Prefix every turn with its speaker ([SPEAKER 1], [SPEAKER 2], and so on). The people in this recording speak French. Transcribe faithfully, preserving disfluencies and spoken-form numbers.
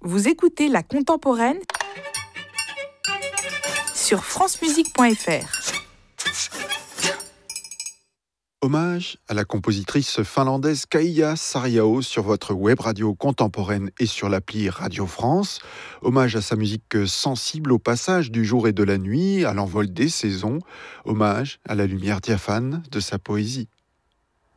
[SPEAKER 1] Vous écoutez La Contemporaine sur francemusique point f r.
[SPEAKER 2] Hommage à la compositrice finlandaise Kaija Saariaho sur votre web radio contemporaine et sur l'appli Radio France. Hommage à sa musique sensible au passage du jour et de la nuit, à l'envol des saisons. Hommage à la lumière diaphane de sa poésie.